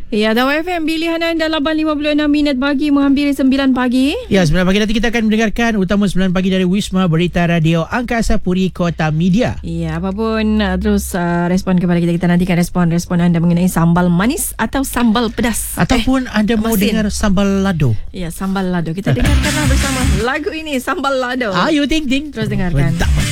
Ya, Dawah FM pilihan anda 8.56 minit pagi menghampiri 9 pagi. Ya, 9 pagi nanti kita akan mendengarkan utama 9 pagi dari Wisma Berita Radio Angkasa Puri Kota Media. Ya, apapun terus respon kepada kita nantikan respon anda mengenai sambal manis atau sambal pedas. Ataupun anda mau dengar sambal lado. Ya, sambal lado. Kita dengarkanlah bersama lagu ini, Sambal Lado. Ayo ting ting. Terus dengarkan.